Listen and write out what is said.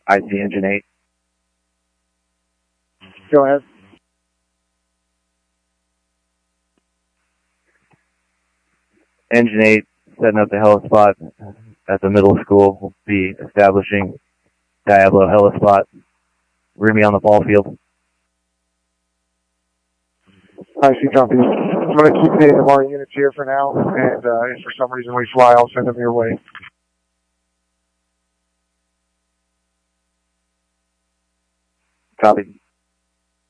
I see engine 8. Go ahead. Engine 8 setting up the helispot at the middle school. We'll be establishing Diablo helispot. We're going to be on the ball field. I see, Jumpy. I'm going to keep the AMR units here for now, and if for some reason we fly, I'll send them your way. Copy.